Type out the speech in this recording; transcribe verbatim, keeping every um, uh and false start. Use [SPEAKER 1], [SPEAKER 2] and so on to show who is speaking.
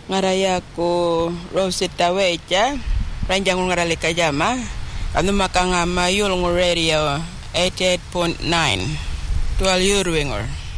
[SPEAKER 1] Ngaraya ko Rosetta Wecha, ranjang ngarale kajama, anu makanga mayul radio eighty-eight point nine. Tual yurwingor.